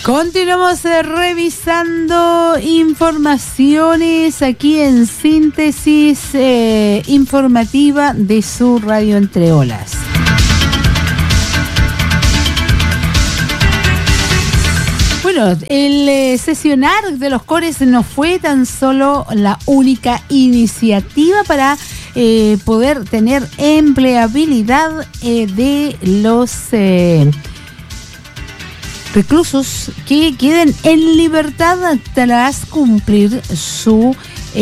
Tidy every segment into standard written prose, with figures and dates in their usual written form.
Continuamos revisando informaciones aquí en Síntesis Informativa de su Radio Entre Olas. Bueno, el sesionar de los CORES no fue tan solo la única iniciativa para poder tener empleabilidad de los reclusos que queden en libertad tras cumplir su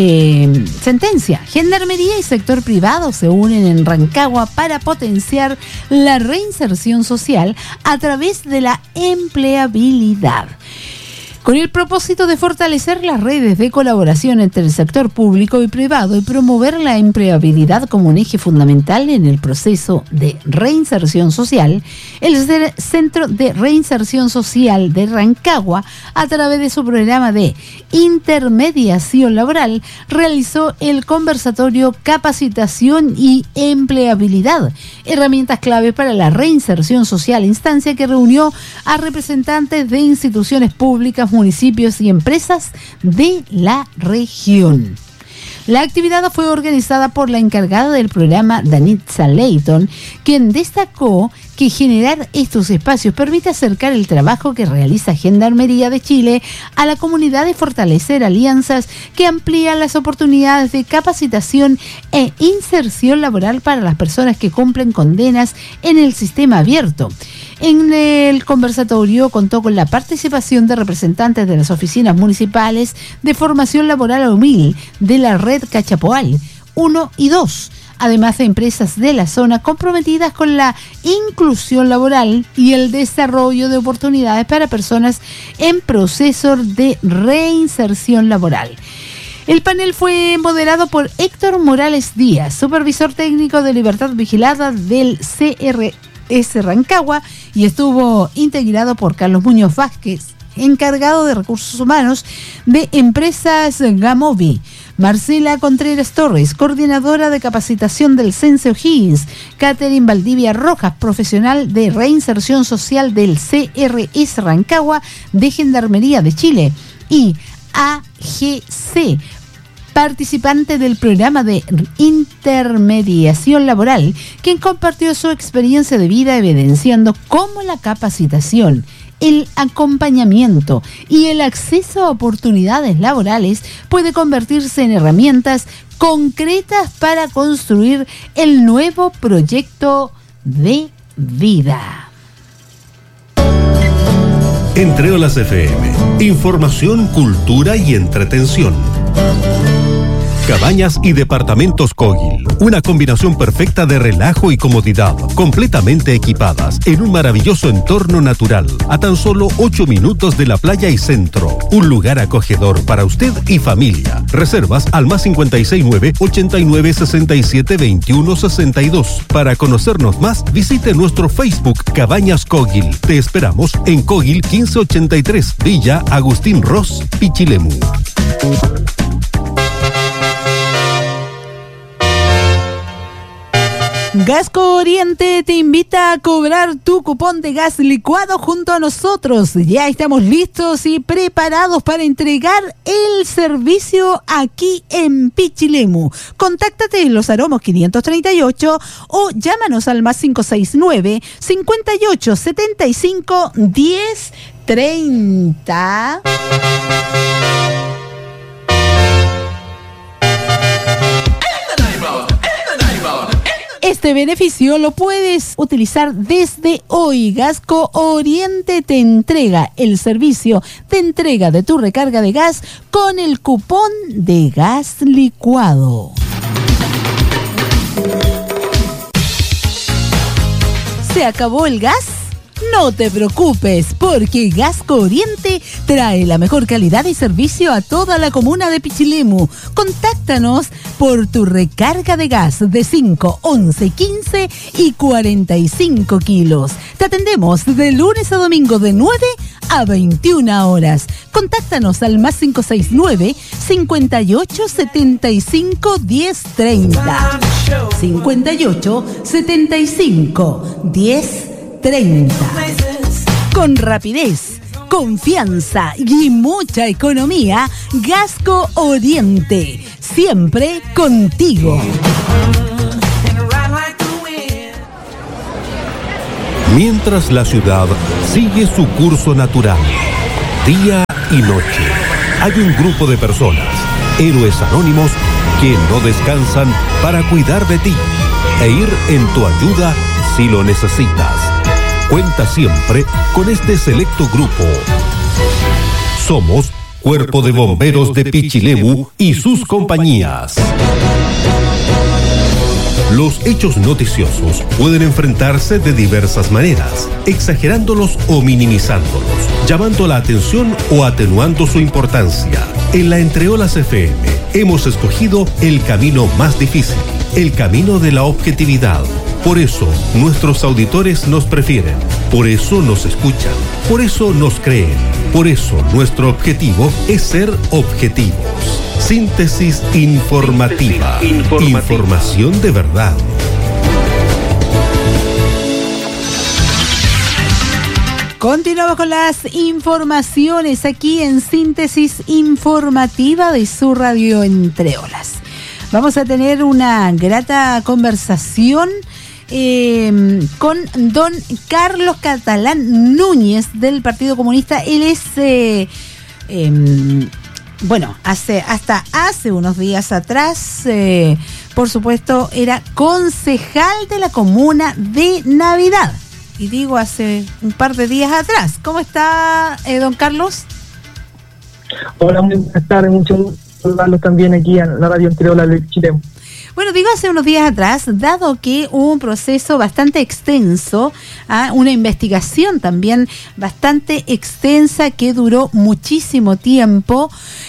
sentencia. Gendarmería y sector privado se unen en Rancagua para potenciar la reinserción social a través de la empleabilidad. Con el propósito de fortalecer las redes de colaboración entre el sector público y privado y promover la empleabilidad como un eje fundamental en el proceso de reinserción social, el Centro de Reinserción Social de Rancagua, a través de su programa de intermediación laboral, realizó el conversatorio Capacitación y Empleabilidad, herramientas clave para la reinserción social, instancia que reunió a representantes de instituciones públicas, municipios y empresas de la región. La actividad fue organizada por la encargada del programa, Danitza Leighton, quien destacó que generar estos espacios permite acercar el trabajo que realiza Gendarmería de Chile a la comunidad y fortalecer alianzas que amplían las oportunidades de capacitación e inserción laboral para las personas que cumplen condenas en el sistema abierto. En el conversatorio contó con la participación de representantes de las oficinas municipales de formación laboral UMIL de la red Cachapoal 1 y 2, además de empresas de la zona comprometidas con la inclusión laboral y el desarrollo de oportunidades para personas en proceso de reinserción laboral. El panel fue moderado por Héctor Morales Díaz, supervisor técnico de Libertad Vigilada del CRS Rancagua, y estuvo integrado por Carlos Muñoz Vázquez, encargado de recursos humanos de Empresas Gamovi, Marcela Contreras Torres, coordinadora de capacitación del Sense O'Higgins, Catherine Valdivia Rojas, profesional de reinserción social del CRS Rancagua de Gendarmería de Chile, y AGC, participante del programa de intermediación laboral, quien compartió su experiencia de vida evidenciando cómo la capacitación, el acompañamiento y el acceso a oportunidades laborales puede convertirse en herramientas concretas para construir el nuevo proyecto de vida. Entre Olas FM, información, cultura y entretención. Cabañas y departamentos Kogil, una combinación perfecta de relajo y comodidad, completamente equipadas en un maravilloso entorno natural, a tan solo 8 minutos de la playa y centro. Un lugar acogedor para usted y familia. Reservas al +569 89 67 21 62. Para conocernos más, visite nuestro Facebook Cabañas Kogil. Te esperamos en Kogil 1583, Villa Agustín Ross, Pichilemu. Gasco Oriente te invita a cobrar tu cupón de gas licuado junto a nosotros. Ya estamos listos y preparados para entregar el servicio aquí en Pichilemu. Contáctate en Los Aromos 538 o llámanos al +569 58 75 10 30. Este beneficio lo puedes utilizar desde hoy. Gasco Oriente te entrega el servicio de entrega de tu recarga de gas con el cupón de gas licuado. ¿Se acabó el gas? No te preocupes, porque Gasco Oriente trae la mejor calidad y servicio a toda la comuna de Pichilemu. Contáctanos por tu recarga de gas de 5, 11, 15 y 45 kilos. Te atendemos de lunes a domingo de 9 a 21 horas. Contáctanos al +569 58 75 10 30. 58 75 10 30. Con rapidez, confianza y mucha economía, Gasco Oriente, siempre contigo. Mientras la ciudad sigue su curso natural, día y noche, hay un grupo de personas, héroes anónimos, que no descansan para cuidar de ti e ir en tu ayuda si lo necesitas. Cuenta siempre con este selecto grupo. Somos Cuerpo de Bomberos de Pichilemu y sus compañías. Los hechos noticiosos pueden enfrentarse de diversas maneras, exagerándolos o minimizándolos, llamando la atención o atenuando su importancia. En la Entreolas FM hemos escogido el camino más difícil, el camino de la objetividad. Por eso nuestros auditores nos prefieren, por eso nos escuchan, por eso nos creen, por eso nuestro objetivo es ser objetivos. Síntesis informativa. Información de verdad. Continuamos con las informaciones aquí en Síntesis Informativa de su radio Entreolas. Vamos a tener una grata conversación con don Carlos Catalán Núñez del Partido Comunista. Él es, hasta hace unos días atrás, por supuesto, era concejal de la comuna de Navidad. Y digo, hace un par de días atrás. ¿Cómo está, don Carlos? Hola, muy buenas tardes. Mucho gusto saludarlos también aquí en la radio Entreolas de Chile. Bueno, digo hace unos días atrás, dado que hubo un proceso bastante extenso, una investigación también bastante extensa que duró muchísimo tiempo,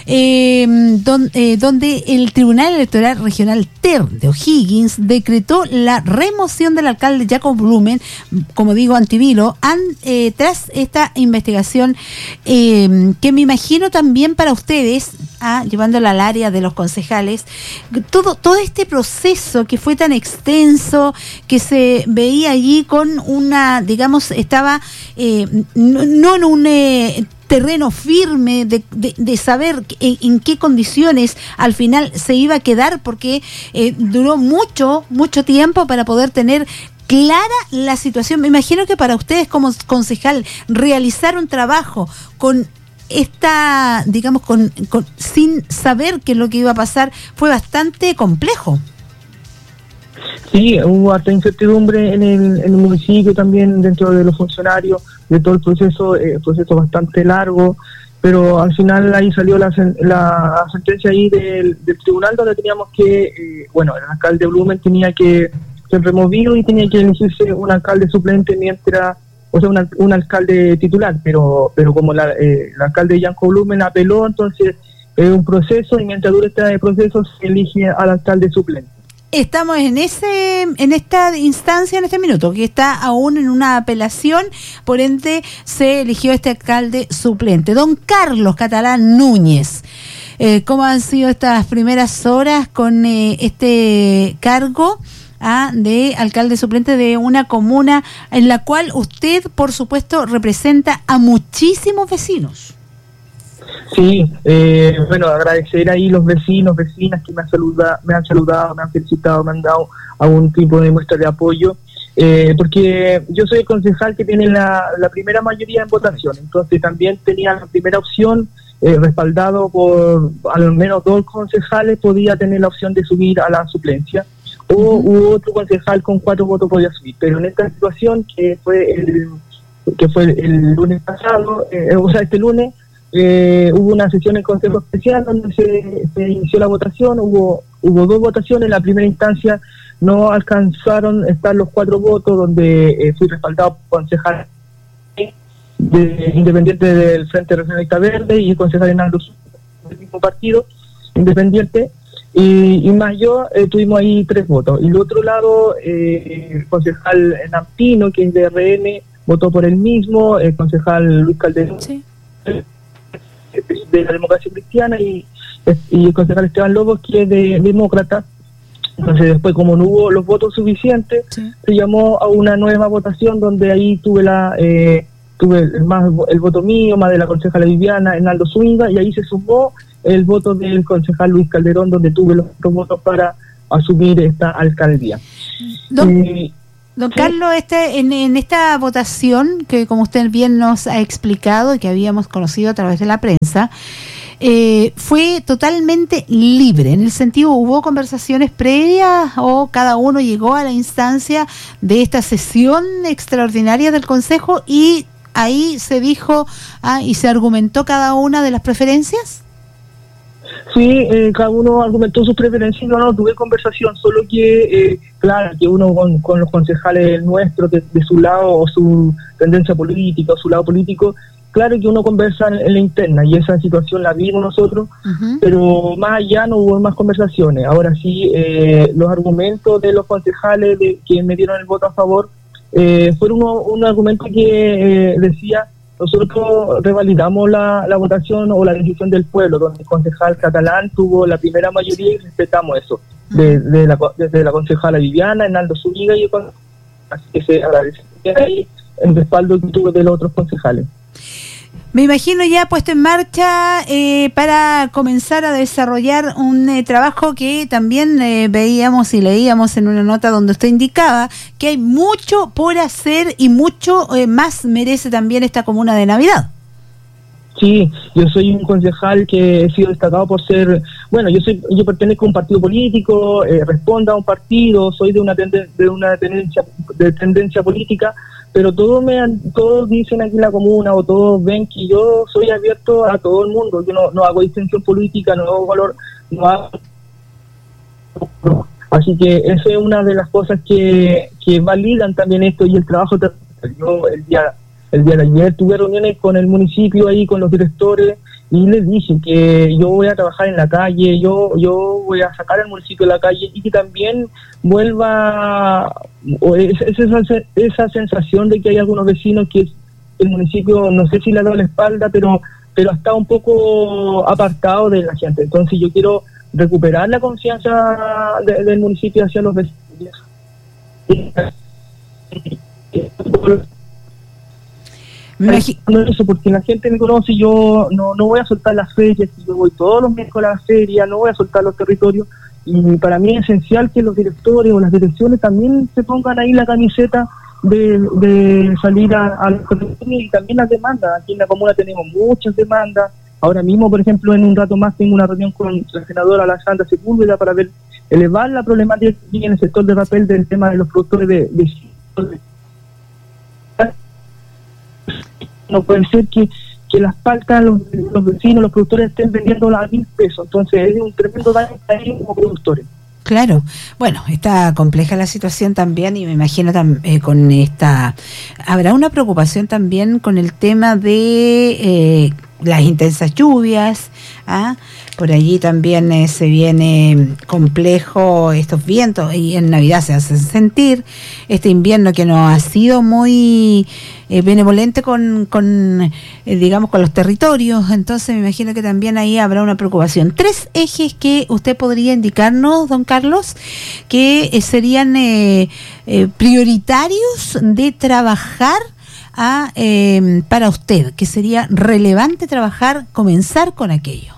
donde el Tribunal Electoral Regional TER de O'Higgins decretó la remoción del alcalde Jacob Blumen, como digo, Antivilo, tras esta investigación que me imagino también para ustedes, llevándola al área de los concejales, todo este proceso que fue tan extenso, que se veía allí con una, digamos, estaba no en un terreno firme de saber en qué condiciones al final se iba a quedar, porque duró mucho tiempo para poder tener clara la situación. Me imagino que para ustedes como concejal realizar un trabajo con sin saber qué es lo que iba a pasar, fue bastante complejo. Sí, hubo harta incertidumbre en el municipio, también dentro de los funcionarios, de todo el proceso bastante largo, pero al final ahí salió la sentencia ahí del tribunal, donde teníamos que, el alcalde Blumen tenía que ser removido y tenía que elegirse un alcalde suplente un alcalde titular, pero como el alcalde Jacob Blumen apeló, entonces es un proceso, y mientras dure este proceso se elige al alcalde suplente. Estamos en esta instancia, en este minuto, que está aún en una apelación, por ende se eligió este alcalde suplente. Don Carlos Catalán Núñez, ¿cómo han sido estas primeras horas con este cargo de alcalde suplente de una comuna en la cual usted, por supuesto, representa a muchísimos vecinos? Sí, agradecer ahí los vecinas que me han saludado, me han felicitado, me han dado algún tipo de muestra de apoyo, porque yo soy el concejal que tiene la primera mayoría en votación, entonces también tenía la primera opción, respaldado por al menos 2 concejales, podía tener la opción de subir a la suplencia, o otro concejal con 4 votos podía subir, pero en esta situación que fue el lunes pasado, este lunes, hubo una sesión en Consejo Especial donde se inició la votación. Hubo 2 votaciones. En la primera instancia no alcanzaron a estar los 4 votos, donde fui respaldado por concejal independiente del Frente Regionalista Verde y el concejal Hernando del mismo partido independiente, y más yo, tuvimos ahí 3 votos. Y del otro lado, el concejal Nampino, que es de RN, votó por él mismo, el concejal Luis Calderón, sí, de la Democracia Cristiana, y el concejal Esteban Lobos, que es de Demócrata. Entonces después, como no hubo los votos suficientes, sí, se llamó a una nueva votación, donde ahí tuve tuve el voto mío, más de la concejala Viviana, Hernando Zúñiga, y ahí se sumó el voto del concejal Luis Calderón, donde tuve los otros votos para asumir esta alcaldía. Don Carlos, en esta votación, que como usted bien nos ha explicado y que habíamos conocido a través de la prensa, fue totalmente libre, en el sentido, ¿hubo conversaciones previas o cada uno llegó a la instancia de esta sesión extraordinaria del Consejo y ahí se dijo y se argumentó cada una de las preferencias? Sí, cada uno argumentó sus preferencias. No tuve conversación, solo que, claro, que uno con los concejales nuestros, de su lado o su tendencia política o su lado político, claro que uno conversa en la interna, y esa situación la vimos nosotros, pero más allá no hubo más conversaciones. Ahora sí, los argumentos de los concejales que me dieron el voto a favor fueron un argumento que decía: nosotros revalidamos la votación o la decisión del pueblo, donde el concejal catalán tuvo la primera mayoría y respetamos eso, desde la concejala Viviana, Hernando Zúñiga, y así que se agradece ahí el respaldo que tuvo de los otros concejales. Me imagino ya puesto en marcha para comenzar a desarrollar un trabajo que también veíamos y leíamos en una nota donde usted indicaba que hay mucho por hacer y mucho más merece también esta comuna de Navidad. Sí, yo soy un concejal que he sido destacado por ser, bueno, yo pertenezco a un partido político, respondo a un partido, soy de una tendencia política, pero todos dicen aquí en la comuna, o todos ven que yo soy abierto a todo el mundo. Yo no hago distinción política, no hago valor, así que esa es una de las cosas que validan también esto y el trabajo. Yo el día de ayer tuve reuniones con el municipio ahí, con los directores, y les dije que yo voy a trabajar en la calle, yo voy a sacar al municipio de la calle, y que también vuelva esa sensación de que hay algunos vecinos que el municipio, no sé si le ha dado la espalda, pero está un poco apartado de la gente. Entonces yo quiero recuperar la confianza del municipio hacia los vecinos. Eso, porque la gente me conoce, yo no voy a soltar las ferias, yo voy todos los miércoles a la feria, no voy a soltar los territorios, y para mí es esencial que los directores o las direcciones también se pongan ahí la camiseta de salir a los territorios, y también las demandas. Aquí en la comuna tenemos muchas demandas. Ahora mismo, por ejemplo, en un rato más tengo una reunión con la senadora Alejandra Sepúlveda para elevar la problemática que tiene en el sector de papel del tema de los productores de no puede ser que las paltas, los vecinos, los productores estén vendiendo a 1.000 pesos. Entonces es un tremendo daño para ellos como productores. Claro, bueno, está compleja la situación también, y me imagino con habrá una preocupación también con el tema de las intensas lluvias, por allí también se viene complejo estos vientos, y en Navidad se hacen sentir este invierno que no ha sido muy benevolente con los territorios. Entonces me imagino que también ahí habrá una preocupación. 3 ejes que usted podría indicarnos, don Carlos, que serían prioritarios de trabajar para usted, que sería relevante comenzar con aquello.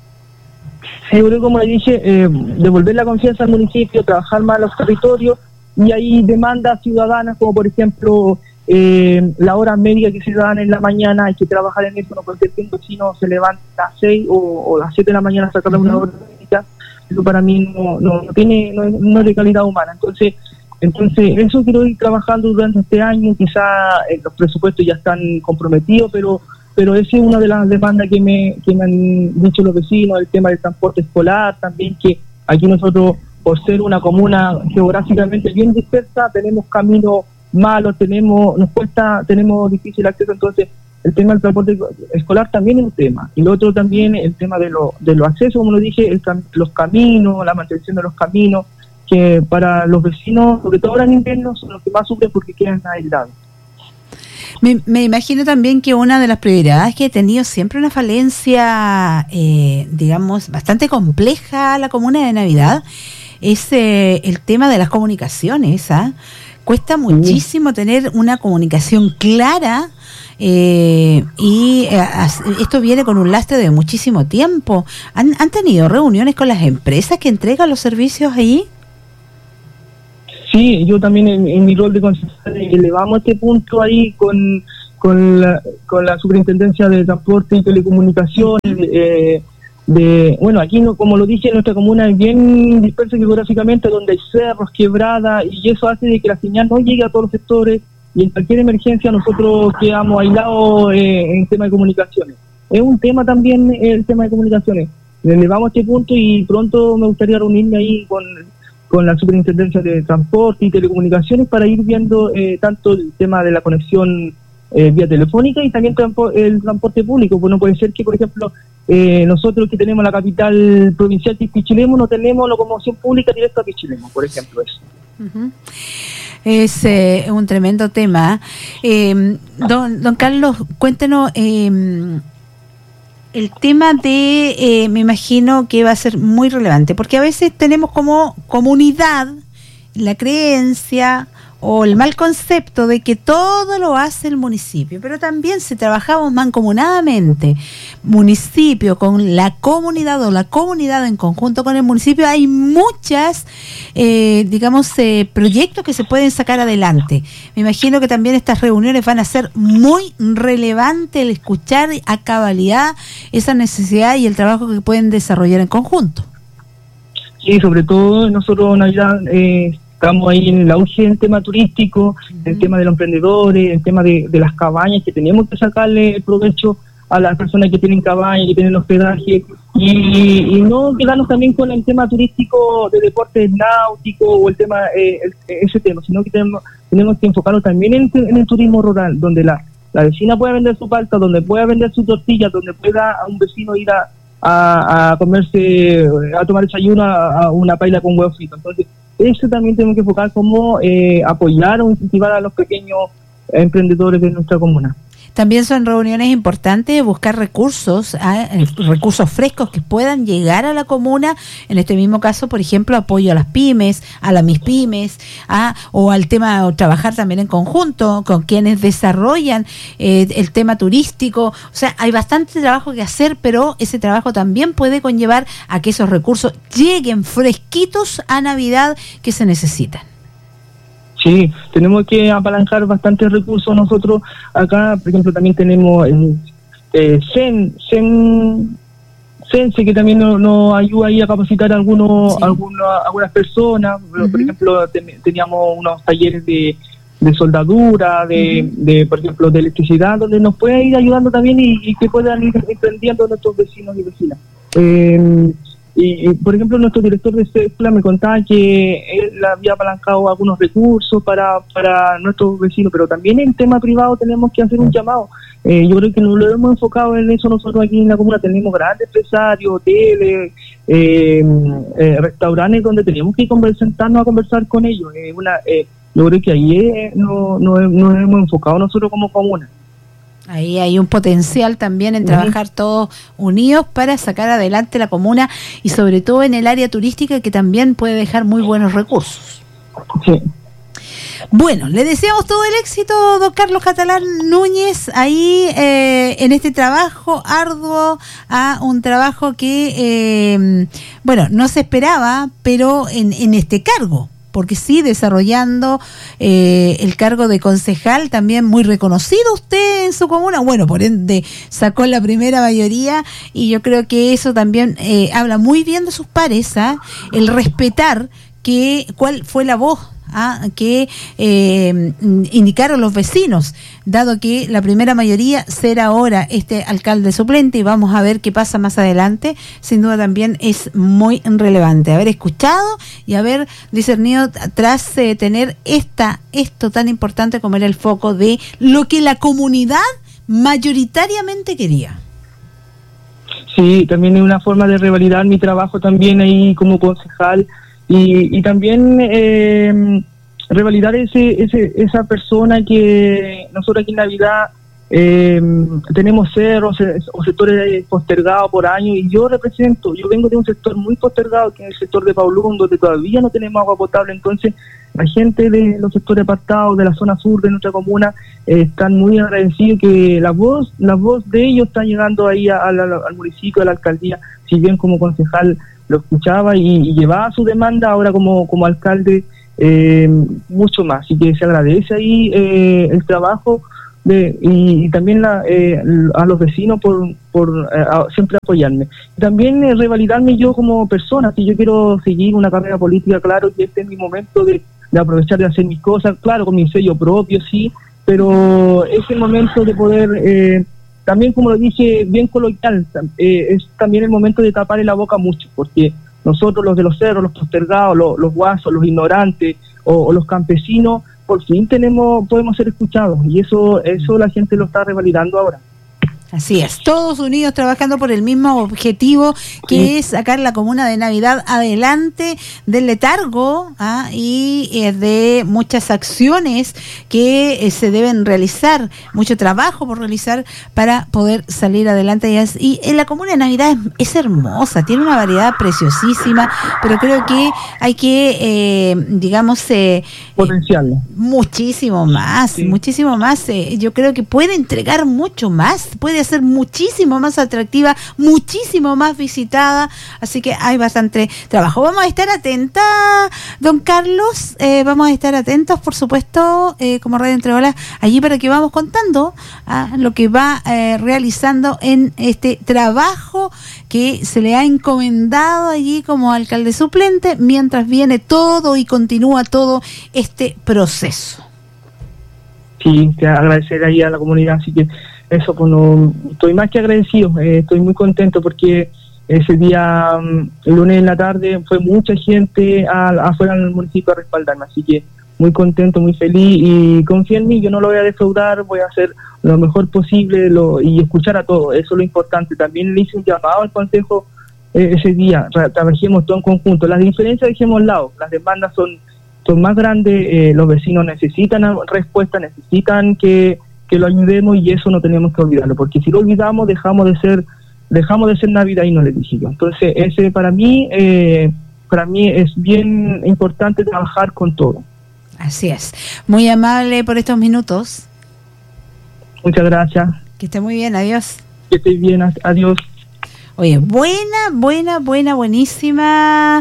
Sí, como le dije, devolver la confianza al municipio, trabajar más los territorios, y hay demandas ciudadanas, como por ejemplo la hora media que se dan en la mañana. Hay que trabajar en eso, no puede ser que un vecino se levanta a las 6 o a las 7 de la mañana a sacarle una hora media. Eso para mí no es de calidad humana. Entonces eso quiero ir trabajando durante este año. Quizá los presupuestos ya están comprometidos, pero esa es una de las demandas que me han dicho los vecinos, el tema del transporte escolar también, que aquí nosotros, por ser una comuna geográficamente bien dispersa, tenemos caminos malos, tenemos difícil acceso. Entonces el tema del transporte escolar también es un tema, y lo otro también el tema de los accesos, como lo dije, los caminos, la mantención de los caminos, que para los vecinos, sobre todo ahora en invierno, son los que más sufren porque quedan aislados. Me imagino también que una de las prioridades que he tenido siempre una falencia, bastante compleja la comuna de Navidad, es el tema de las comunicaciones. Cuesta muchísimo tener una comunicación clara esto viene con un lastre de muchísimo tiempo. ¿Han tenido reuniones con las empresas que entregan los servicios ahí? Sí, yo también en mi rol de concejal elevamos este punto ahí con la Superintendencia de Transporte y Telecomunicaciones. Bueno, aquí no, como lo dije, nuestra comuna es bien dispersa geográficamente, donde hay cerros, quebradas, y eso hace de que la señal no llegue a todos los sectores, y en cualquier emergencia nosotros quedamos aislados en tema de comunicaciones. Es un tema también el tema de comunicaciones. Le elevamos este punto y pronto me gustaría reunirme ahí con la Superintendencia de Transporte y Telecomunicaciones para ir viendo tanto el tema de la conexión vía telefónica y también el transporte público. Pues no puede ser que, por ejemplo, nosotros que tenemos la capital provincial que es Pichilemu, no tenemos locomoción pública directa a Pichilemu, por ejemplo, eso. Uh-huh. Es un tremendo tema. Don Carlos, cuéntenos el tema de, me imagino que va a ser muy relevante, porque a veces tenemos como comunidad la creencia o el mal concepto de que todo lo hace el municipio, pero también si trabajamos mancomunadamente, municipio con la comunidad o la comunidad en conjunto con el municipio, hay muchas, proyectos que se pueden sacar adelante. Me imagino que también estas reuniones van a ser muy relevante el escuchar a cabalidad esa necesidad y el trabajo que pueden desarrollar en conjunto. Sí, sobre todo nosotros Navidad estamos ahí en el auge del tema turístico, el tema de los emprendedores, el tema de las cabañas, que tenemos que sacarle el provecho a las personas que tienen cabañas, que tienen hospedaje, y no quedarnos también con el tema turístico de deportes náuticos o el tema ese tema, sino que tenemos que enfocarnos también en el turismo rural, donde la vecina pueda vender su palta, donde pueda vender su tortilla, donde pueda a un vecino ir a comerse, a tomar desayuno a una paella con huevo frito. Entonces, eso también tenemos que enfocar como apoyar o incentivar a los pequeños emprendedores de nuestra comuna. También son reuniones importantes buscar recursos frescos que puedan llegar a la comuna. En este mismo caso, por ejemplo, apoyo a las pymes, a las MISPYMES, o al tema, o trabajar también en conjunto con quienes desarrollan el tema turístico. O sea, hay bastante trabajo que hacer, pero ese trabajo también puede conllevar a que esos recursos lleguen fresquitos a Navidad que se necesitan. Sí, tenemos que apalancar bastantes recursos nosotros acá. Por ejemplo, también tenemos el Sense, que también nos ayuda ahí a capacitar algunas personas. Uh-huh. Por ejemplo, teníamos unos talleres de soldadura, por ejemplo, de electricidad, donde nos puede ir ayudando también y que puedan ir emprendiendo nuestros vecinos y vecinas. Y por ejemplo, nuestro director de CEPLA me contaba que él había apalancado algunos recursos para nuestros vecinos, pero también en tema privado tenemos que hacer un llamado. Yo creo que nos lo hemos enfocado en eso nosotros aquí en la comuna. Tenemos grandes empresarios, hoteles, restaurantes donde tenemos que sentarnos a conversar con ellos. Yo creo que ahí nos hemos enfocado nosotros como comuna. Ahí hay un potencial también en trabajar todos unidos para sacar adelante la comuna y sobre todo en el área turística, que también puede dejar muy buenos recursos. Sí. Bueno, le deseamos todo el éxito, don Carlos Catalán Núñez, ahí en este trabajo arduo, un trabajo que, no se esperaba, pero en este cargo. Porque sí, desarrollando el cargo de concejal, también muy reconocido usted en su comuna, bueno, por ende sacó la primera mayoría, y yo creo que eso también habla muy bien de sus pares, el respetar cuál fue la voz que indicaron los vecinos, dado que la primera mayoría será ahora este alcalde suplente, y vamos a ver qué pasa más adelante. Sin duda también es muy relevante haber escuchado y haber discernido tras tener esto tan importante como era el foco de lo que la comunidad mayoritariamente quería. Sí, también es una forma de revalidar mi trabajo también ahí como concejal. Y también revalidar esa persona que nosotros aquí en Navidad tenemos cerros o sectores postergados por años, y yo vengo de un sector muy postergado, que es el sector de Paulún, donde todavía no tenemos agua potable. Entonces la gente de los sectores apartados de la zona sur de nuestra comuna están muy agradecidos que la voz de ellos está llegando ahí al municipio, a la alcaldía. Si bien como concejal lo escuchaba y llevaba su demanda, ahora como alcalde mucho más. Así que se agradece ahí el trabajo y también a los vecinos por siempre apoyarme. También revalidarme yo como persona. Si yo quiero seguir una carrera política, claro que este es mi momento de aprovechar de hacer mis cosas, claro, con mi sello propio, sí, pero es el momento de poder, también como lo dije bien coloquial, es también el momento de taparle la boca mucho, porque nosotros los de los cerros, los postergados, los guasos, los ignorantes o los campesinos, por fin podemos ser escuchados, y eso la gente lo está revalidando ahora. Así es, todos unidos trabajando por el mismo objetivo, que es sacar la comuna de Navidad adelante del letargo y de muchas acciones que se deben realizar, mucho trabajo por realizar para poder salir adelante. Y la comuna de Navidad es hermosa, tiene una variedad preciosísima, pero creo que hay que, potenciarlo. Muchísimo más. Yo creo que puede entregar mucho más, puede ser muchísimo más atractiva, muchísimo más visitada, así que hay bastante trabajo. Vamos a estar atentas, don Carlos, vamos a estar atentos, por supuesto, como Radio Entre Olas, allí para que vamos contando lo que va realizando en este trabajo que se le ha encomendado allí como alcalde suplente, mientras viene todo y continúa todo este proceso. Sí, te agradecer ahí a la comunidad, así que eso, pues no, estoy más que agradecido, estoy muy contento porque ese día, el lunes en la tarde, fue mucha gente afuera del municipio a respaldarme, así que muy contento, muy feliz, y confía en mí, yo no lo voy a defraudar, voy a hacer lo mejor posible y escuchar a todos, eso es lo importante. También le hice un llamado al consejo ese día, trabajemos todo en conjunto, las diferencias dejemos al lado, las demandas son más grandes, los vecinos necesitan respuesta, necesitan que lo ayudemos, y eso no tenemos que olvidarlo, porque si lo olvidamos dejamos de ser Navidad, y no les dije yo. Entonces ese para mí es bien importante trabajar con todo. Así es, muy amable por estos minutos. Muchas gracias. Que esté muy bien, adiós. Que esté bien, adiós. Oye, buenísima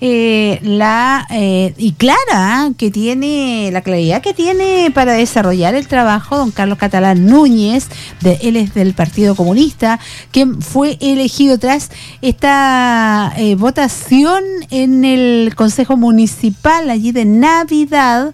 y clara, que tiene la claridad que tiene para desarrollar el trabajo don Carlos Catalán Núñez, él es del Partido Comunista, que fue elegido tras esta votación en el Consejo Municipal allí de Navidad,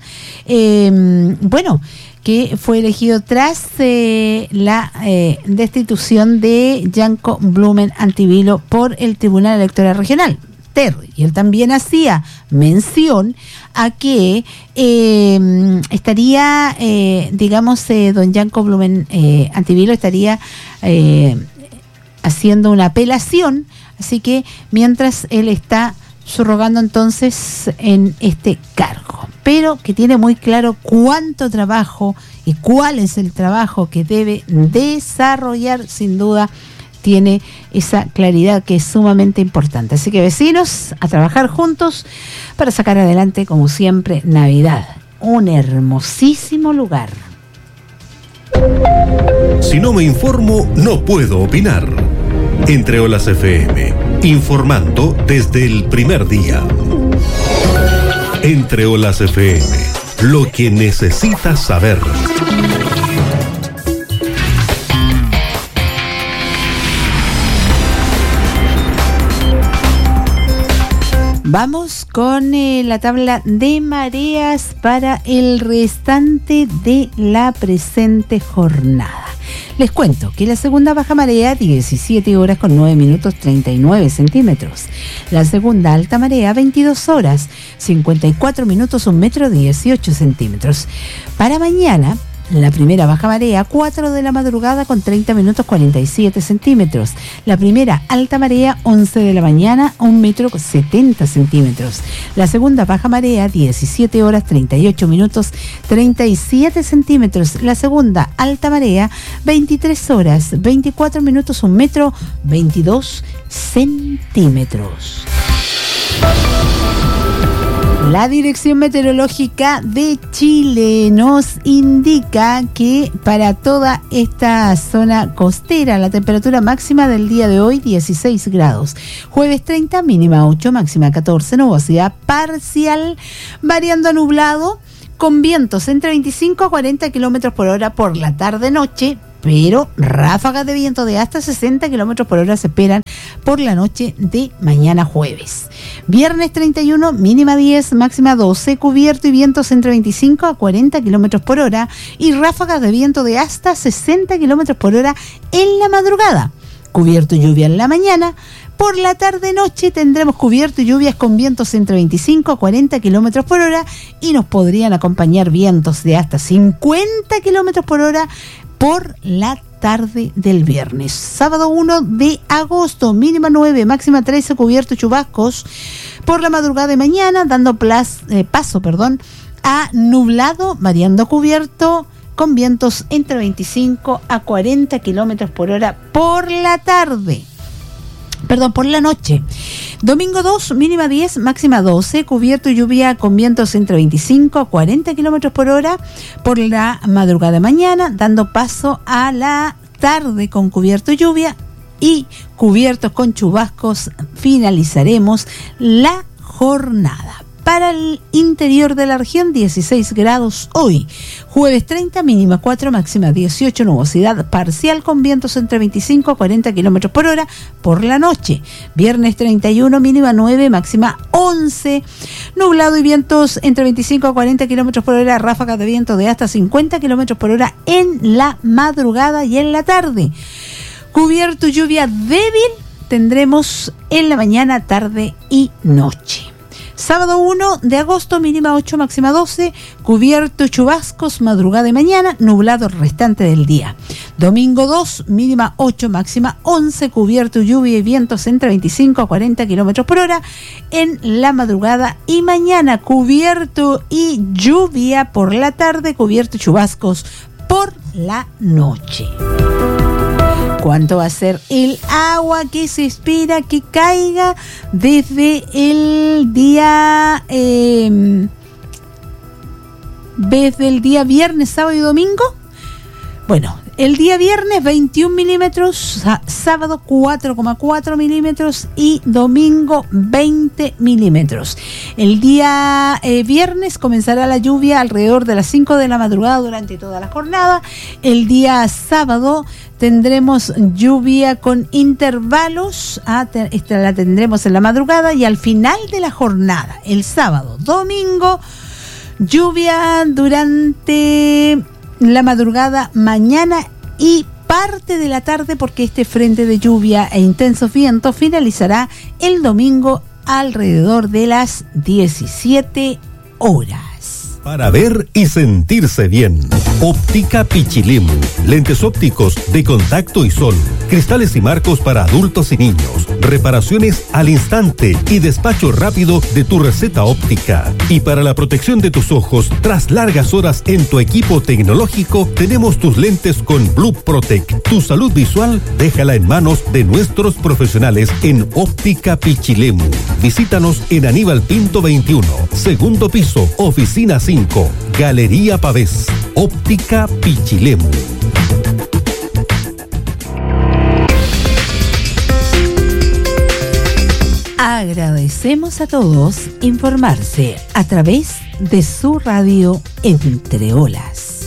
que fue elegido tras la destitución de Yanko Blumen Antivilo por el Tribunal Electoral Regional, Terry. Y él también hacía mención a que estaría, don Yanko Blumen Antivilo estaría haciendo una apelación, así que mientras él está subrogando entonces en este cargo, pero que tiene muy claro cuánto trabajo y cuál es el trabajo que debe desarrollar, sin duda tiene esa claridad que es sumamente importante. Así que vecinos, a trabajar juntos para sacar adelante, como siempre, Navidad, un hermosísimo lugar. Si no me informo, no puedo opinar. Entre Olas FM, informando desde el primer día. Entre Olas FM, lo que necesitas saber. Vamos con la tabla de mareas para el restante de la presente jornada. Les cuento que la segunda baja marea, 17 horas con 9 minutos 39 centímetros. La segunda alta marea, 22 horas 54 minutos 1 metro 18 centímetros. Para mañana, La primera baja marea, 4 de la madrugada con 30 minutos 47 centímetros. La primera alta marea, 11 de la mañana, 1 metro 70 centímetros. La segunda baja marea, 17 horas 38 minutos 37 centímetros. La segunda alta marea, 23 horas 24 minutos 1 metro 22 centímetros. La Dirección Meteorológica de Chile nos indica que para toda esta zona costera la temperatura máxima del día de hoy 16 grados. Jueves 30, mínima 8, máxima 14, nubosidad parcial, variando a nublado, con vientos entre 25 a 40 kilómetros por hora por la tarde-noche, pero ráfagas de viento de hasta 60 kilómetros por hora se esperan por la noche de mañana jueves. Viernes 31, mínima 10, máxima 12, cubierto y vientos entre 25 a 40 kilómetros por hora y ráfagas de viento de hasta 60 kilómetros por hora en la madrugada. Cubierto y lluvia en la mañana. Por la tarde-noche tendremos cubierto y lluvias con vientos entre 25 a 40 kilómetros por hora y nos podrían acompañar vientos de hasta 50 kilómetros por hora por la tarde del viernes. Sábado 1 de agosto, mínima 9, máxima 13, cubierto y chubascos por la madrugada de mañana, dando paso a nublado, variando cubierto, con vientos entre 25 a 40 kilómetros por hora por la noche. Domingo 2, mínima 10, máxima 12, cubierto y lluvia con vientos entre 25 a 40 kilómetros por hora por la madrugada de mañana, dando paso a la tarde con cubierto y lluvia y cubiertos con chubascos. Finalizaremos la jornada. Para el interior de la región, 16 grados hoy. Jueves 30, mínima 4, máxima 18, nubosidad parcial con vientos entre 25 a 40 kilómetros por hora por la noche. Viernes 31, mínima 9, máxima 11, nublado y vientos entre 25 a 40 kilómetros por hora, ráfagas de viento de hasta 50 kilómetros por hora en la madrugada y en la tarde. Cubierto y lluvia débil tendremos en la mañana, tarde y noche. Sábado 1 de agosto, mínima 8, máxima 12, cubierto y chubascos, madrugada y mañana, nublado el restante del día. Domingo 2, mínima 8, máxima 11, cubierto, lluvia y vientos entre 25 a 40 kilómetros por hora en la madrugada y mañana, cubierto y lluvia por la tarde, cubierto y chubascos por la noche. ¿Cuánto va a ser el agua que se espera que caiga desde el día viernes, sábado y domingo? Bueno, el día viernes 21 milímetros, sábado 4,4 milímetros y domingo 20 milímetros. El día viernes comenzará la lluvia alrededor de las 5 de la madrugada durante toda la jornada. El día sábado tendremos lluvia con intervalos, esta la tendremos en la madrugada y al final de la jornada, el sábado, domingo, lluvia durante la madrugada, mañana y parte de la tarde, porque este frente de lluvia e intensos vientos finalizará el domingo alrededor de las 17 horas. Para ver y sentirse bien. Óptica Pichilemu. Lentes ópticos de contacto y sol. Cristales y marcos para adultos y niños. Reparaciones al instante y despacho rápido de tu receta óptica. Y para la protección de tus ojos, tras largas horas en tu equipo tecnológico, tenemos tus lentes con Blue Protect. Tu salud visual, déjala en manos de nuestros profesionales en Óptica Pichilemu. Visítanos en Aníbal Pinto 21, segundo piso, oficina 5, Galería Pavés. Óptica Pichilemu. Agradecemos a todos informarse a través de su radio Entre Olas.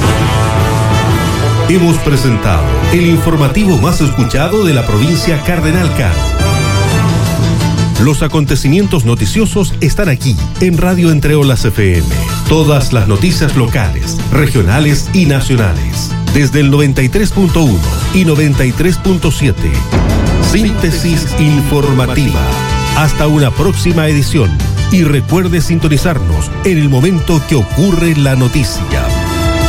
Hemos presentado el informativo más escuchado de la provincia Cardenal Caro. Los acontecimientos noticiosos están aquí, en Radio Entre Olas FM. Todas las noticias locales, regionales y nacionales. Desde el 93.1 y 93.7. Síntesis informativa. Hasta una próxima edición. Y recuerde sintonizarnos en el momento que ocurre la noticia.